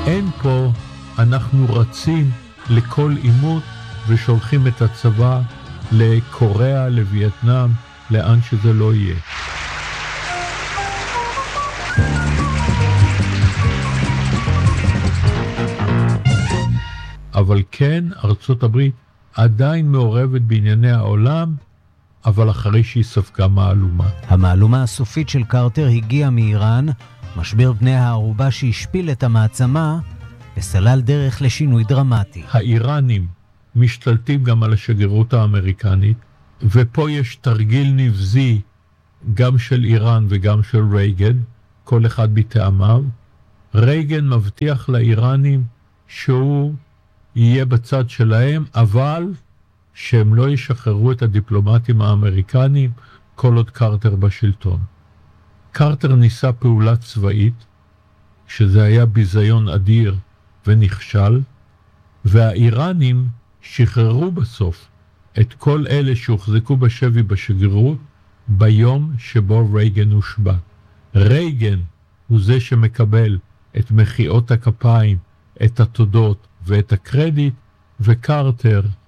אין פה אנחנו רצים לכל עימות ושולחים את הצבא לקוריאה, לווייטנאם, לאן שזה לא יהיה. אבל כן, ארצות הברית עדיין מעורבת בענייני העולם, אבל אחרי שהיא ספגה מהלומה. המהלומה הסופית של קרטר הגיעה מאיראן, משבר בני הערובה שהשפיל את המעצמה, וסלל דרך לשינוי דרמטי. האיראנים משתלטים גם על השגרירות האמריקנית, ופה יש תרגיל נבזי גם של איראן וגם של רייגן, כל אחד בטעמיו. רייגן מבטיח לאיראנים שהוא יהיה בצד שלהם, אבל שהם לא ישחררו את הדיפלומטים האמריקנים כל עוד קרטר בשלטון. קרטר ניסה פעולה צבאית, שזה היה ביזיון אדיר ונכשל, והאיראנים שחררו בסוף את כל אלה שהוחזקו בשבי בשגרירות ביום שבו רייגן הושבע. רייגן הוא זה שמקבל את מחיאות הכפיים, את התודות ואת הקרדיט, וקרטר